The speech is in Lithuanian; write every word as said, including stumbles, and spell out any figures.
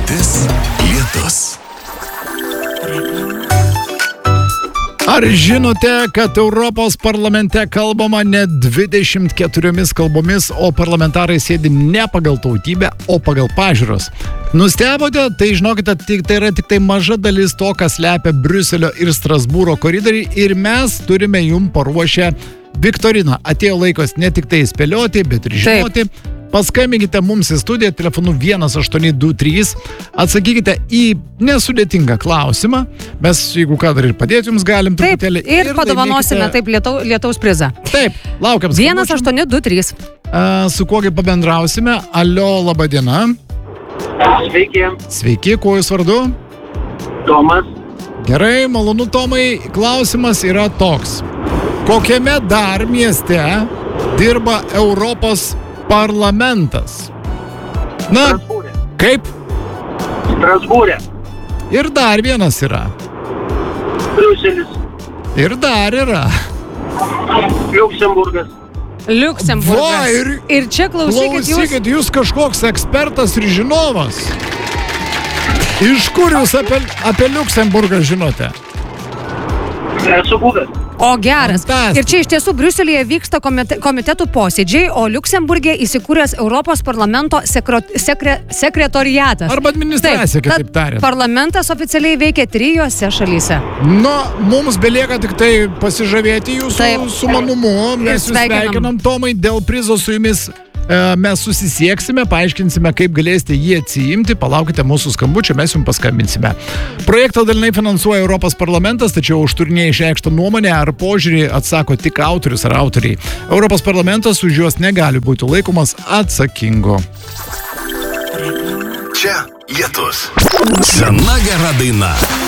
Lietis, lietus. Ar žinote, kad Europos parlamente kalbama ne dvidešimt keturiomis kalbomis, o parlamentarai sėdi ne pagal tautybę, o pagal pažiūros? Nustebote? Tai žinokite, tai yra tik tai maža dalis to, kas slepia Briuselio ir Strasbūro koridoriai, ir mes turime jum paruošę viktoriną. Atėjo laikas ne tik tai spėlioti, bet ir žinoti. Taip. Paskambinkite mums į studiją telefonu vienas aštuoni du trys, atsakykite į nesudėtingą klausimą. Mes, jeigu ką dar ir padėti, jums galim truputėlį. Taip, ir, ir padovanosime taip lietau, lietaus prizą. Taip, laukiam skambučių. vienas aštuoni du trys. Uh, su kuogi pabendrausime? Alio, laba diena. Sveiki. Sveiki, kuo jūs vardu? Tomas. Gerai, malonu Tomai. Klausimas yra toks. Kokiame dar mieste dirba Europos parlamentas? Na, Strasbūrė. kaip? Strasbūrė. Ir dar vienas yra. Briuselis. Ir dar yra. Liuksemburgas. Liuksemburgas. Va, ir, ir čia klausykit, jūs... klausykit, jūs kažkoks ekspertas ir žinovas. Iš kur jūs apie, apie Liuksemburgą žinote? Esu buvęs. O geras. Fantastika. Ir čia iš tiesų Briuselyje vyksta komite, komitetų posėdžiai, o Liuksemburgė įsikūręs Europos parlamento sekro, sekre, sekretoriatas. Arba administracija, Taip, kitaip tariant. Parlamentas oficialiai veikia trijose šalyse. Nu, mums belieka tik tai pasižavėti jūsų Taip. sumanumu. Mes jūs sveikinam. sveikinam, Tomai, dėl prizo su jumis. Mes susisieksime, paaiškinsime, kaip galėsite jį atsiimti, palaukite mūsų skambučio, mes jums paskambinsime. Projektą dalinai finansuoja Europos parlamentas, tačiau už turinį išreikštą nuomonę ar požiūrį atsako tik autorius ar autoriai. Europos parlamentas už juos negali būti laikomas atsakingu. Čia lietus. Sena gera daina.